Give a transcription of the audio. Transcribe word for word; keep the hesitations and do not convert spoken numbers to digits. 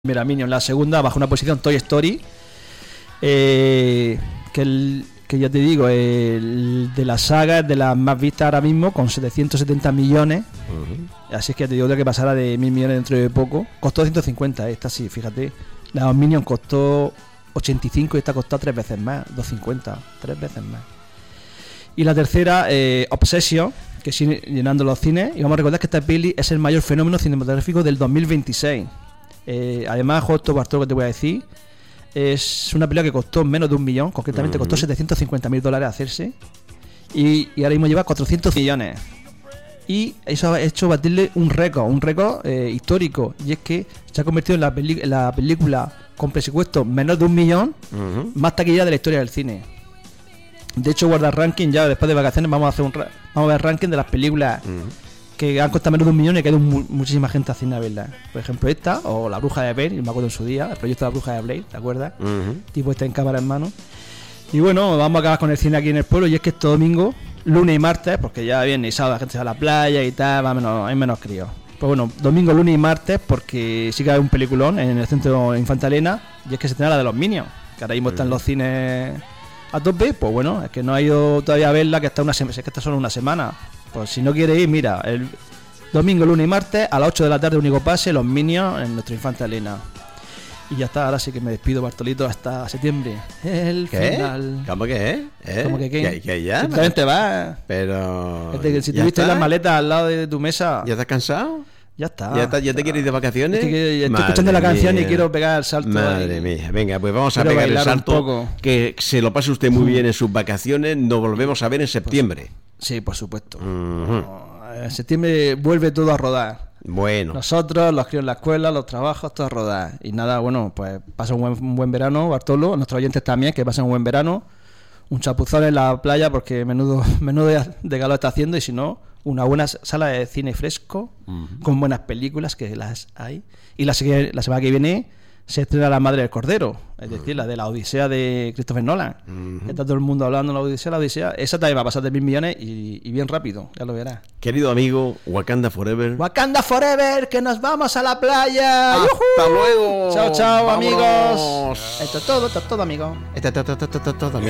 Mira, Minion, la segunda bajo una posición Toy Story, eh, que, el, que ya te digo, el de la saga es de las más vistas ahora mismo, con setecientos setenta millones. Uh-huh. Así es que ya te digo que pasará de mil millones dentro de poco. Costó ciento cincuenta, esta sí, fíjate. La Minion costó ochenta y cinco y esta costó tres veces más, doscientos cincuenta, tres veces más. Y la tercera, eh, Obsession, que sigue llenando los cines. Y vamos a recordar que esta peli es el mayor fenómeno cinematográfico del dos mil veintiséis. Eh, además, justo Bartolo, que te voy a decir, es una película que costó menos de un millón, concretamente uh-huh. costó setecientos cincuenta mil dólares hacerse, y, y ahora mismo lleva cuatrocientos millones, y eso ha hecho batirle un récord, un récord eh, histórico, y es que se ha convertido en la, peli- en la película con presupuesto menos de un millón uh-huh. más taquillera de la historia del cine. De hecho, guarda ranking ya después de vacaciones, vamos a hacer un ra- vamos a ver ranking de las películas uh-huh. que han costado menos de un millón y que ha ido mu- muchísima gente a cine a verla. Por ejemplo, esta, o La Bruja de Blair, me acuerdo en su día, el proyecto de La Bruja de Blair, ¿te acuerdas? Uh-huh. Tipo está en cámara en mano. Y bueno, vamos a acabar con el cine aquí en el pueblo, y es que este domingo, lunes y martes, porque ya viene y sábado la gente se va a la playa y tal, va menos, hay menos críos. Pues bueno, domingo, lunes y martes, porque sí que hay un peliculón en el centro Infanta Elena, y es que se estrena la de los Minions, que ahora mismo uh-huh. están los cines a tope. Pues bueno, es que no ha ido todavía a verla, que está una semana, es que está solo una semana. Pues si no quiere ir, mira, el domingo, lunes y martes a las ocho de la tarde, único pase, los Minions en nuestro Infanta Elena. Y ya está, ahora sí que me despido, Bartolito, hasta septiembre. El ¿Qué? final. ¿Cómo que es? ¿Eh? ¿Cómo que qué? ¿Qué, qué ya? Simplemente vas. Pero... Este, si tuviste las maletas al lado de tu mesa... ¿Ya estás cansado? Ya está. ¿Ya, está, ya te quieres ir de vacaciones? Es que estoy escuchando la canción y quiero pegar el salto. Madre ahí. mía. Venga, pues vamos a Quiero pegar el bailar un salto. poco. Que se lo pase usted muy bien en sus vacaciones. Nos volvemos a ver en septiembre. Sí, por supuesto. Uh-huh. En septiembre vuelve todo a rodar. Bueno. Nosotros, los críos en la escuela, los trabajos, todo a rodar. Y nada, bueno, pues pasa un buen, un buen verano, Bartolo. Nuestros oyentes también, que pasen un buen verano. Un chapuzón en la playa, porque menudo, menudo de calor está haciendo. Y si no, una buena sala de cine fresco, uh-huh. con buenas películas, que las hay. Y la, la semana que viene se estrena La Madre del Cordero, es uh-huh. decir, la de la Odisea de Christopher Nolan. Uh-huh. Está todo el mundo hablando de la Odisea, la Odisea. Esa también va a pasar de mil millones y, y bien rápido, ya lo verás. Querido amigo, Wakanda Forever. Wakanda Forever, que nos vamos a la playa. ¡Hasta ¡Yujú! luego! Chao, chao, ¡Vámonos! amigos. Esto es todo, esto es todo, amigos. Esto es todo, todo, todo, todo, todo.